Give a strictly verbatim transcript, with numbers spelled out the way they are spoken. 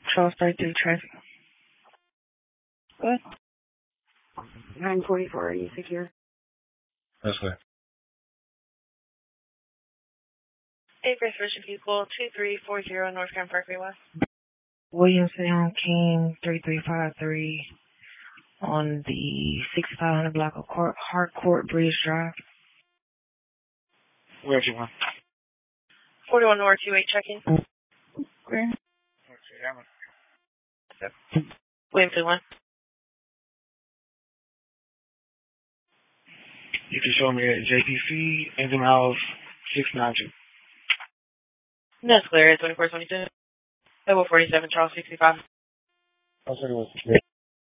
Charles thirty-three traffic. What? nine forty-four, are you secure? That's good. Hey, First Vision People, two three four zero North Grand Parkway West. Williamson King, three three five three, on the sixty-five hundred block of Court, Harcourt Bridge Drive. Where's you want? forty-one North two eight checking. Where? Okay, I'm Yep. Williamson one. You can show me at J P C, Engine House, six nine two. That's clear, twenty-four twenty-two. Level forty-seven, Charles sixty-five. I'll say it was.